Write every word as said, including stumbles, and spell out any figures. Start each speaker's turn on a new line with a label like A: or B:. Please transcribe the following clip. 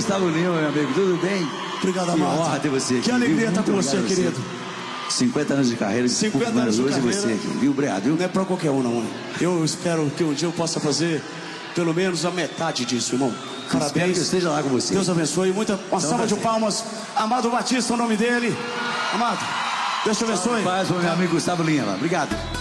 A: Gustavo Lima, meu amigo, tudo bem?
B: Obrigado,
A: que
B: Amado.
A: Que honra ter você aqui.
B: Que alegria estar com você,
A: você,
B: querido.
A: cinquenta anos de carreira,
B: cinquenta anos de
A: hoje
B: carreira.
A: você aqui, viu, Obrigado, viu?
B: Não é pra qualquer um, não. Eu espero que um dia eu possa fazer pelo menos a metade disso, irmão. Parabéns.
A: Espero que eu esteja lá com você.
B: Deus abençoe. Muita, uma
A: então,
B: salva de palmas. Amado Batista, o nome dele. Amado, Deus te abençoe.
A: Paz, meu amigo Gustavo Lima. Obrigado.